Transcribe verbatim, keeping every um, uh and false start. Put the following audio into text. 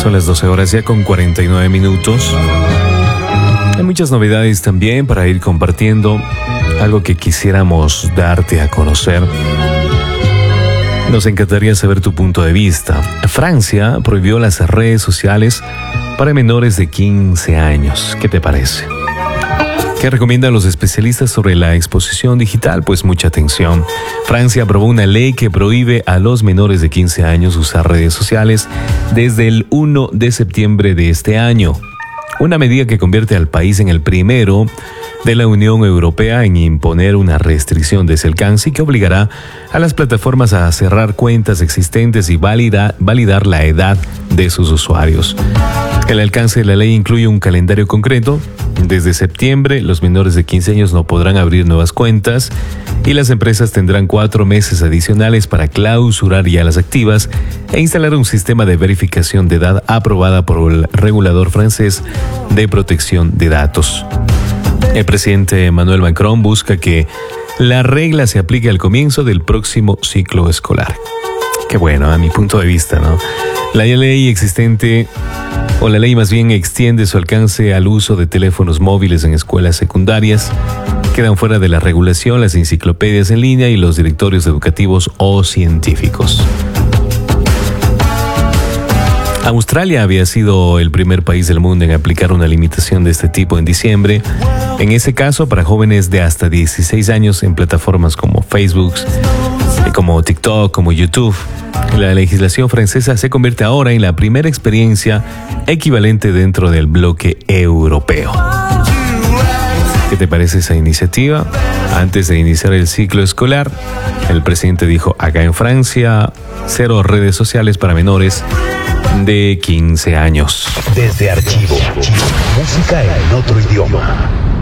Son las doce horas ya con cuarenta y nueve minutos. Hay muchas novedades también para ir compartiendo. Algo que quisiéramos darte a conocer. Nos encantaría saber tu punto de vista. Francia prohibió las redes sociales para menores de quince años. ¿Qué te parece? ¿Qué recomiendan los especialistas sobre la exposición digital? Pues mucha atención. Francia aprobó una ley que prohíbe a los menores de quince años usar redes sociales desde el primero de septiembre de este año. Una medida que convierte al país en el primero de la Unión Europea en imponer una restricción de ese alcance y que obligará a las plataformas a cerrar cuentas existentes y valida, validar la edad de sus usuarios. El alcance de la ley incluye un calendario concreto. Desde septiembre, los menores de quince años no podrán abrir nuevas cuentas y las empresas tendrán cuatro meses adicionales para clausurar ya las activas e instalar un sistema de verificación de edad aprobada por el regulador francés de protección de datos. El presidente Emmanuel Macron busca que la regla se aplique al comienzo del próximo ciclo escolar. Qué bueno, a mi punto de vista, ¿no? La ley existente, o la ley más bien, extiende su alcance al uso de teléfonos móviles en escuelas secundarias. Quedan fuera de la regulación las enciclopedias en línea y los directorios educativos o científicos. Australia había sido el primer país del mundo en aplicar una limitación de este tipo en diciembre. En ese caso, para jóvenes de hasta dieciséis años en plataformas como Facebook, como TikTok, como YouTube. La legislación francesa se convierte ahora en la primera experiencia equivalente dentro del bloque europeo. ¿Qué te parece esa iniciativa? Antes de iniciar el ciclo escolar, el presidente dijo: acá en Francia, cero redes sociales para menores de quince años. Desde Archivo, música en otro idioma.